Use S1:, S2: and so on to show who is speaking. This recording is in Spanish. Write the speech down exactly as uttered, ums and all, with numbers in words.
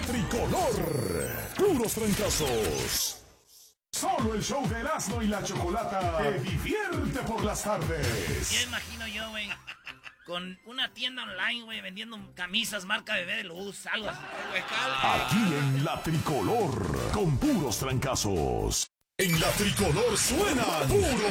S1: tricolor. Puros trancazos. Solo el show de Erasmo y la Chocolata te divierte por las tardes.
S2: Ya imagino yo, güey, con una tienda online, güey, vendiendo camisas marca Bebé de Luz, algo así.
S1: Aquí en la tricolor, con puros trancazos. En la tricolor suena puros